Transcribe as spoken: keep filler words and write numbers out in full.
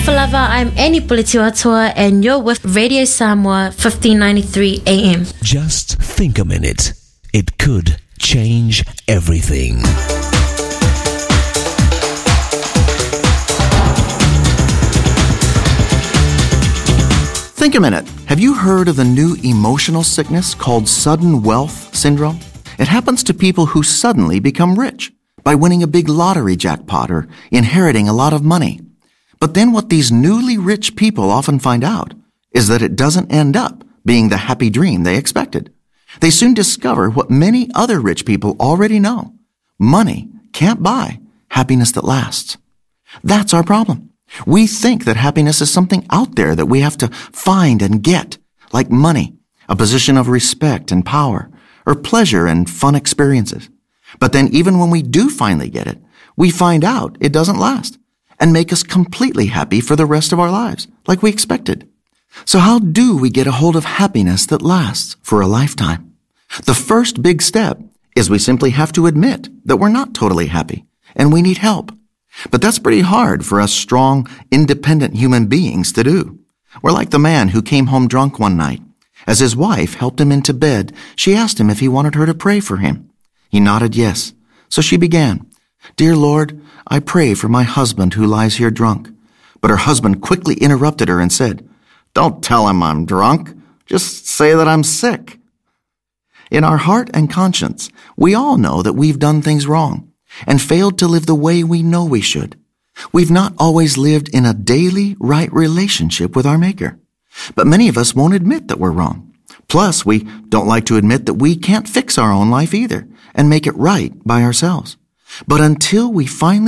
Falava, I'm Annie Pulitiwatua, and you're with Radio Samoa, fifteen ninety-three A M. Just think a minute. It could change everything. Think a minute. Have you heard of the new emotional sickness called sudden wealth syndrome? It happens to people who suddenly become rich by winning a big lottery jackpot or inheriting a lot of money. But then what these newly rich people often find out is that it doesn't end up being the happy dream they expected. They soon discover what many other rich people already know. Money can't buy happiness that lasts. That's our problem. We think that happiness is something out there that we have to find and get, like money, a position of respect and power, or pleasure and fun experiences. But then even when we do finally get it, we find out it doesn't last and make us completely happy for the rest of our lives, like we expected. So how do we get a hold of happiness that lasts for a lifetime? The first big step is we simply have to admit that we're not totally happy and we need help. But that's pretty hard for us strong, independent human beings to do. We're like the man who came home drunk one night. As his wife helped him into bed, she asked him if he wanted her to pray for him. He nodded yes. So she began, "Dear Lord, I pray for my husband who lies here drunk." But her husband quickly interrupted her and said, "Don't tell him I'm drunk. Just say that I'm sick." In our heart and conscience, we all know that we've done things wrong and failed to live the way we know we should. We've not always lived in a daily right relationship with our Maker. But many of us won't admit that we're wrong. Plus, we don't like to admit that we can't fix our own life either and make it right by ourselves. But until we finally